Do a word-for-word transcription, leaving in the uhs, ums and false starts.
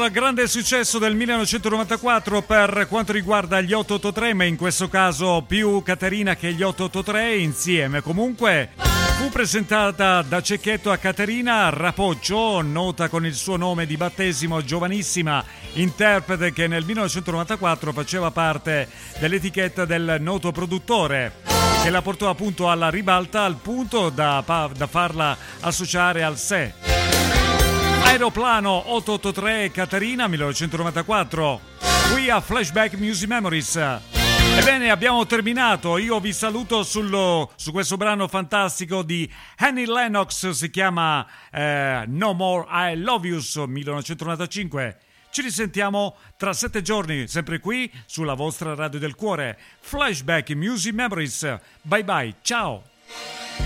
Allora, grande successo del millenovecentonovantaquattro per quanto riguarda gli otto otto tre, ma in questo caso più Caterina che gli otto otto tre insieme. Comunque fu presentata da Cecchetto a Caterina Rapoccio, nota con il suo nome di battesimo, giovanissima interprete che nel millenovecentonovantaquattro faceva parte dell'etichetta del noto produttore, che la portò appunto alla ribalta al punto da, da farla associare al S E. Aeroplano otto otto tre Caterina millenovecentonovantaquattro, qui a Flashback Music Memories. Ebbene, abbiamo terminato. Io vi saluto sullo, su questo brano fantastico di Annie Lennox, si chiama eh, No More I Love You millenovecentonovantacinque. Ci risentiamo tra sette giorni, sempre qui sulla vostra radio del cuore. Flashback Music Memories. Bye bye, ciao.